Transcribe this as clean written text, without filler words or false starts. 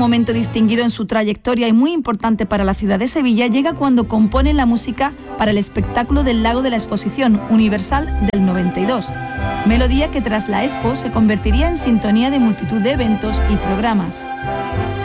momento distinguido en su trayectoria y muy importante para la ciudad de Sevilla llega cuando compone la música para el espectáculo del Lago de la Exposición Universal del 92. Melodía que tras la Expo se convertiría en sintonía de multitud de eventos y programas.